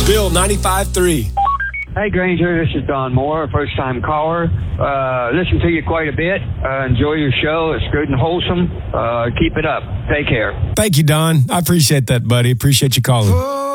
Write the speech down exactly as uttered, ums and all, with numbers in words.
Bill ninety-five three. Hey, Granger, this is Don Moore, first-time caller. Uh, listen to you quite a bit. Uh, enjoy your show. It's good and wholesome. Uh, keep it up. Take care. Thank you, Don. I appreciate that, buddy. Appreciate you calling.